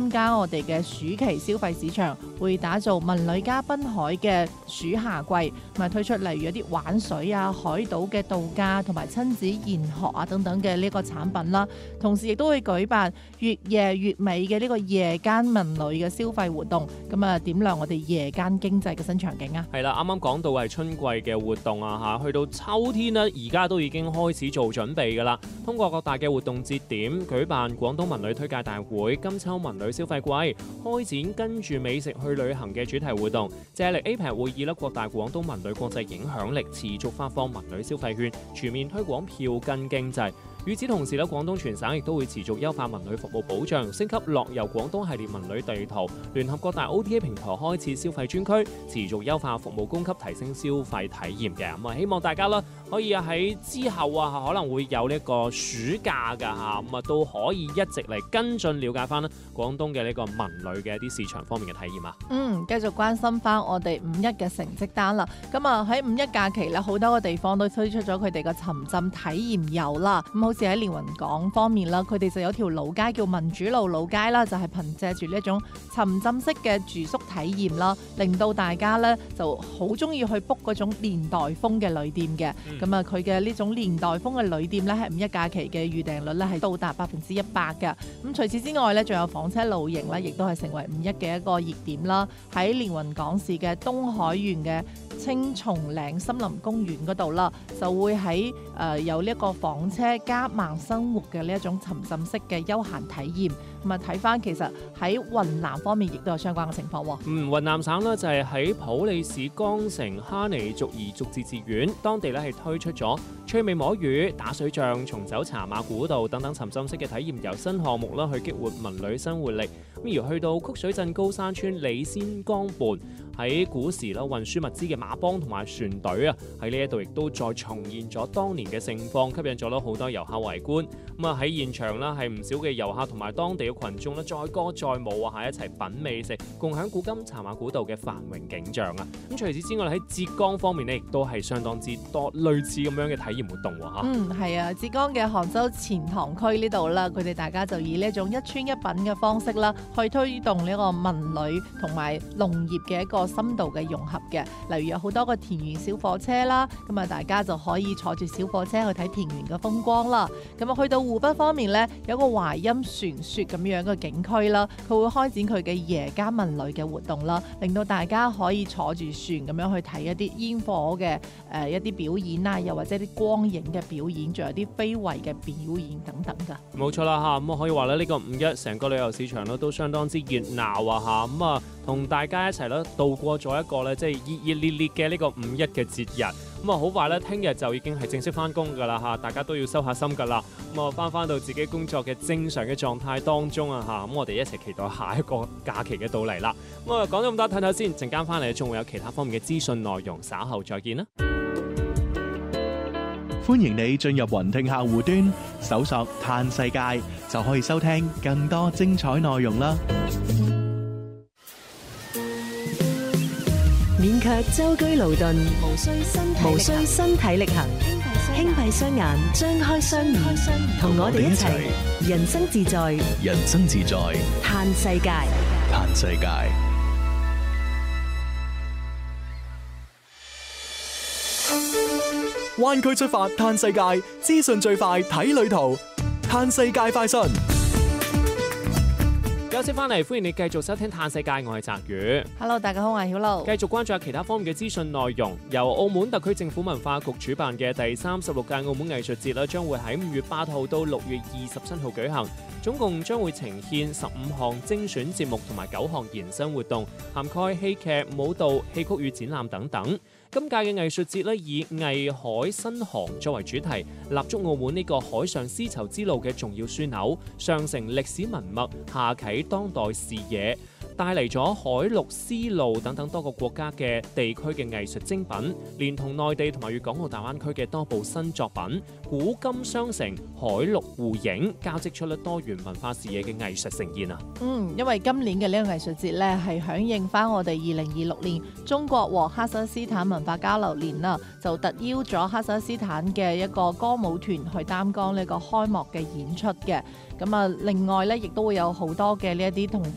參加我哋嘅暑期消費市場，會打造文旅加濱海嘅暑夏季，咁推出例如一啲玩水啊、海島嘅度假同埋親子研學啊等等嘅呢個產品啦。同時亦都會舉辦越夜越美嘅呢個夜間文旅嘅消費活動，咁點亮我哋夜間經濟嘅新場景啊！ 係啦，啱啱講到係春季嘅活動啊嚇，去到秋天呢，而家都已經開始做準備㗎啦。通過各大嘅活動節點，舉辦廣東文旅推介大會、金秋文旅消費季，開展跟住美食去旅行嘅主題活動，借力 APEC 會議啦，擴大廣東文旅國際影響力，持續發放文旅消費券，全面推廣票根經濟。與此同時咧，廣東全省亦都會持續優化文旅服務保障，升級樂遊廣東系列文旅地圖，聯合各大 OTA 平台開設消費專區，持續優化服務供給，提升消費體驗嘅。咁啊，希望大家啦可以喺之後啊，可能會有呢個暑假㗎嚇，咁啊都可以一直嚟跟進了解翻啦廣東嘅呢個文旅嘅一啲市場方面嘅體驗啊。 繼續關心翻我哋五一嘅成績單啦。咁啊喺五一假期咧，好多個地方都推出咗佢哋嘅沉浸體驗遊啦。好似喺連雲港方面啦，佢哋就有條老街叫民主路老街啦，就係憑借住呢一種沉浸式嘅住宿體驗啦，令到大家咧就好中意去 book 嗰種年代風嘅旅店嘅。咁啊，佢嘅呢種年代風嘅旅店咧，喺五一假期嘅預訂率咧係到達100%嘅。咁除此之外咧，仲有房車露營咧，亦都係成為五一嘅一個熱點啦。喺連雲港市嘅東海縣嘅青松嶺森林公園嗰度啦，就會喺有呢一個房車加慢生活嘅呢一種沉浸式嘅休閒體驗。咁啊睇翻其實喺雲南方面亦都有相關嘅情況喎。 雲南省呢就係喺普洱市江城哈尼族彝族自治縣，當地咧係推出咗趣味摸魚、打水仗、重走茶馬古道等等沉浸式嘅體驗遊新項目啦，去激活文旅生活力。咁而去到曲水鎮高山村李仙江畔，喺古時啦運輸物資嘅馬幫同埋船隊啊，喺呢一度亦都再重現咗當年嘅盛況，吸引咗好多遊客圍觀。咁啊喺現場啦，係唔少嘅遊客同埋當地嘅群眾咧，載歌載舞啊，係一齊品美食，共享古今茶馬古道嘅繁榮景象啊！咁除此之外喺浙江方面呢，亦都係相當之多類似咁樣嘅體驗活動喎。 係啊，浙江嘅杭州錢塘區呢度啦，佢哋大家就以呢一種一村一品嘅方式啦，去推動呢個文旅同埋農業嘅一個深度嘅融合嘅。例如有好多個田園小火車啦，咁啊大家就可以坐住小火車去睇田園嘅風光啦。咁啊去到湖北方面呢，有個淮陰船說咁樣嘅景區啦，佢會開展佢嘅夜間文旅嘅活動啦，令到大家可以坐住船咁樣去睇一啲煙火嘅一啲表演啊，又或者啲光影嘅表演，仲有啲非遺嘅表演等等噶。 冇錯啦嚇，咁可以話咧呢個五一成個旅遊市場咧都相當之熱鬧啊嚇，咁啊同大家一齊咧度過咗一個咧即係熱熱烈烈嘅呢個五一嘅節日。咁啊好快咧，聽日就已經係正式翻工㗎啦嚇，大家都要收下心㗎啦。咁啊翻到自己工作嘅正常嘅狀態當中啊嚇，咁我哋一齊期待下一個假期嘅到嚟啦。咁啊講咗咁多，睇睇先，陣間翻嚟仲會有其他方面嘅資訊內容，稍後再見啦。 歡迎你進入雲聽客戶端，搜索嘆世界就可以收聽更多精彩內容啦。 免卻舟車勞頓，無需身體力行，輕閉雙眼，張開雙耳，同我哋一齊人生自在， 人生自在， 嘆世界， 嘆世界。灣區出發嘆世界，資訊最快睇旅途，嘆世界快訊。 休息翻嚟，歡迎你繼續收聽《嘆世界》，我係澤宇。 Hello， 大家好，我係曉露。 繼續關注下其他方面嘅資訊內容。由澳門特區政府文化局主辦嘅第36屆澳門藝術節將會喺5月8號到6月27號舉行，總共將會呈現15項精選節目同埋9項延伸活動，涵蓋戲劇、舞蹈、戲曲與展覽等等。今屆嘅藝術節以藝海新航作為主題，立足澳門呢個海上絲綢之路嘅重要樞紐，上承歷史文脈，下啟當代視野，帶嚟咗海陸絲路等等多個國家嘅地區嘅藝術精品，連同內地同埋粵港澳大灣區嘅多部新作品，古今相承，海陸互映，交織出多元文化視野嘅藝術盛宴啊！ 因為今年嘅呢個藝術節咧係響應翻我哋2026年中國和哈薩克斯坦文化交流年啦，就特邀咗哈薩克斯坦嘅一個歌舞團去擔綱呢個開幕嘅演出嘅。咁啊，另外咧亦都會有好多嘅呢一啲同